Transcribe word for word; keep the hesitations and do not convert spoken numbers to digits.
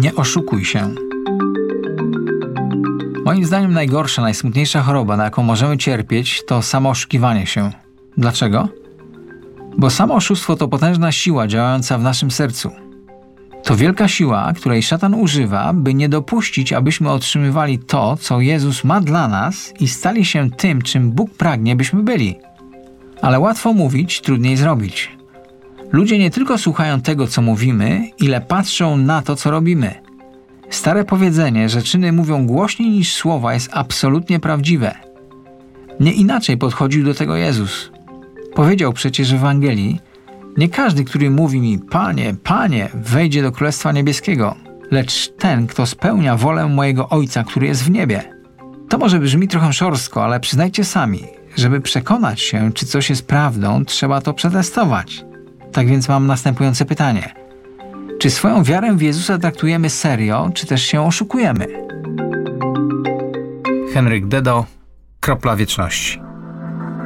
Nie oszukuj się. Moim zdaniem najgorsza, najsmutniejsza choroba, na jaką możemy cierpieć, to samo oszukiwanie się. Dlaczego? Bo samo oszustwo to potężna siła działająca w naszym sercu. To wielka siła, której szatan używa, by nie dopuścić, abyśmy otrzymywali to, co Jezus ma dla nas i stali się tym, czym Bóg pragnie, byśmy byli. Ale łatwo mówić, trudniej zrobić. Ludzie nie tylko słuchają tego, co mówimy, ile patrzą na to, co robimy. Stare powiedzenie, że czyny mówią głośniej niż słowa, jest absolutnie prawdziwe. Nie inaczej podchodził do tego Jezus. Powiedział przecież w Ewangelii: nie każdy, który mówi mi Panie, Panie, wejdzie do Królestwa Niebieskiego, lecz ten, kto spełnia wolę mojego Ojca, który jest w niebie. To może brzmi trochę szorstko, ale przyznajcie sami, żeby przekonać się, czy coś jest prawdą, trzeba to przetestować. Tak więc mam następujące pytanie. Czy swoją wiarę w Jezusa traktujemy serio, czy też się oszukujemy? Henryk Dedo, Kropla Wieczności.